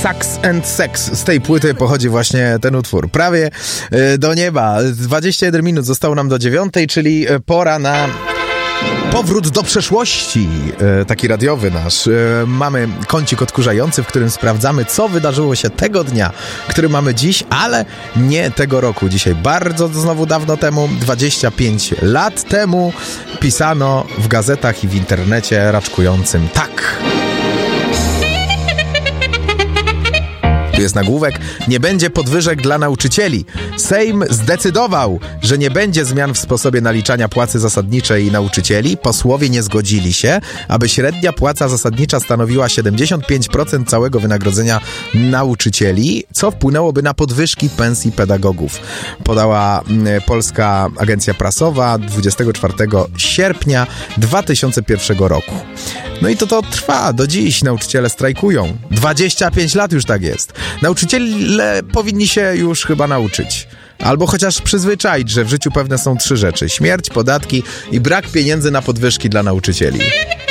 Sax and Sex. Z tej płyty pochodzi właśnie ten utwór. Prawie do nieba. 21 minut zostało nam do 9, czyli pora na powrót do przeszłości, taki radiowy nasz. Mamy kącik odkurzający, w którym sprawdzamy, co wydarzyło się tego dnia, który mamy dziś, ale nie tego roku. Dzisiaj bardzo znowu dawno temu, 25 lat temu, pisano w gazetach i w internecie raczkującym tak. Tu jest nagłówek: nie będzie podwyżek dla nauczycieli. Sejm zdecydował, że nie będzie zmian w sposobie naliczania płacy zasadniczej nauczycieli. Posłowie nie zgodzili się, aby średnia płaca zasadnicza stanowiła 75% całego wynagrodzenia nauczycieli, co wpłynęłoby na podwyżki pensji pedagogów. Podała Polska Agencja Prasowa 24 sierpnia 2001 roku. No i to trwa do dziś. Nauczyciele strajkują. 25 lat już tak jest. Nauczyciele powinni się już chyba nauczyć. Albo chociaż przyzwyczaić, że w życiu pewne są 3 rzeczy: śmierć, podatki i brak pieniędzy na podwyżki dla nauczycieli.